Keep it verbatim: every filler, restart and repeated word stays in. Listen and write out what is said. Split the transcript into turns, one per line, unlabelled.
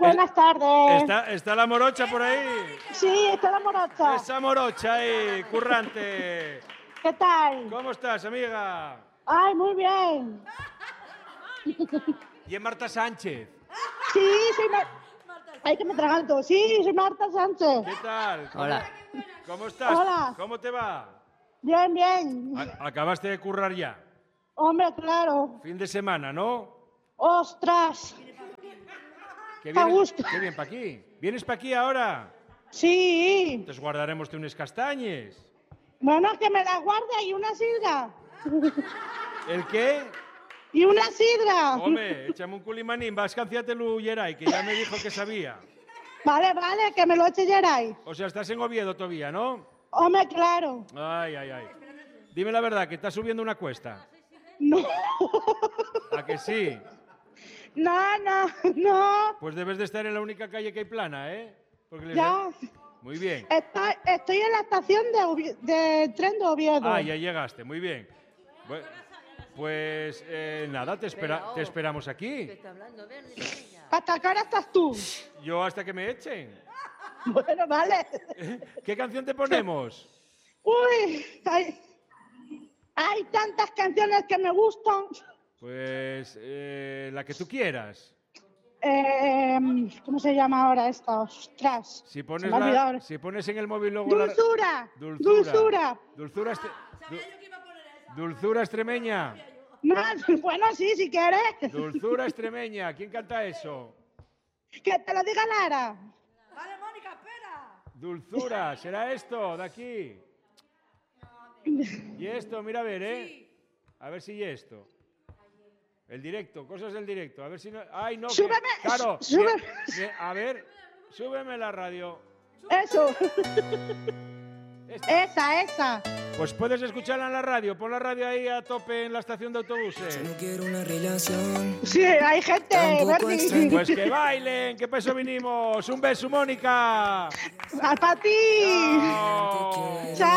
Buenas tardes.
¿Está, ¿Está la morocha por ahí?
Sí, está la morocha.
Esa morocha ahí, currante.
¿Qué tal?
¿Cómo estás, amiga?
Ay, muy bien.
¿Y es Marta Sánchez?
Sí, soy Marta. Ay, que me traganto. Sí, soy Marta Sánchez.
¿Qué tal? ¿Cómo,
Hola.
¿Cómo estás?
Hola.
¿Cómo te va?
Bien, bien.
A- ¿Acabaste de currar ya?
Hombre, claro.
Fin de semana, ¿no?
Ostras.
¿Qué
A
vienes,
gusto.
¿Qué bien para aquí? ¿Vienes para aquí ahora?
Sí.
Entonces guardaremos unos castañes.
Bueno, que me la guarde y una sidra.
¿El qué?
Y una sidra.
Hombre, échame un culimanín, vas canciátelo Yeray, que ya me dijo que sabía.
Vale, vale, que me lo eche Geray.
O sea, estás en Oviedo todavía, ¿no?
Hombre, claro.
Ay, ay, ay. Dime la verdad, que estás subiendo una cuesta.
No.
¿A que sí?
No, no, no.
Pues debes de estar en la única calle que hay plana, ¿eh? Porque les-
Ya.
Muy bien.
Estoy, estoy en la estación de, Ovi- de tren de Oviedo.
Ah, ya llegaste, muy bien. Bu- Pues eh, nada, te, espera, te esperamos aquí.
¿Hasta qué hora estás tú?
Yo hasta que me echen.
Bueno, vale.
¿Qué canción te ponemos?
Uy, hay, hay tantas canciones que me gustan.
Pues eh, la que tú quieras.
Eh, ¿Cómo se llama ahora esta? Ostras.
Si
se
pones,
me ha
la-
olvidado.
si pones en el móvil luego la...
Dulzura.
Dulzura.
Dulzura.
Dulzura, este- du- Dulzura extremeña.
No, bueno, sí, si quieres.
Dulzura extremeña. ¿Quién canta eso?
Que te lo diga Lara.
Dulzura, ¿será esto de aquí? Y esto, mira a ver, ¿eh? A ver si y esto. El directo, cosas del directo. A ver si no... ¡Ay, no! que-
Súbeme,
Claro.
súbeme.
que- que- a ver, súbeme la radio.
Eso.
Esta.
Esa, esa.
Pues puedes escucharla en la radio. Pon la radio ahí a tope en la estación de autobuses.
No quiero una relación.
Sí, hay gente,
Tampoco
Bernie.
extraño.
Pues que bailen, que peso vinimos. Un beso, Mónica.
¡Para ti!
Chao.
Chao.